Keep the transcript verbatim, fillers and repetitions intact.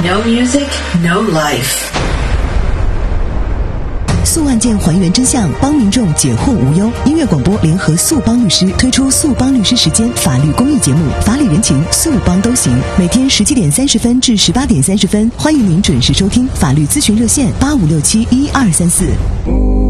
No music, no life. 诉案件还原真相，帮民众解惑无忧。音乐广播联合速帮律师推出速帮律师时间法律公益节目，法理人情，速帮都行。每天十七点三十分至十八点三十分，欢迎您准时收听。法律咨询热线八五六七一二三四。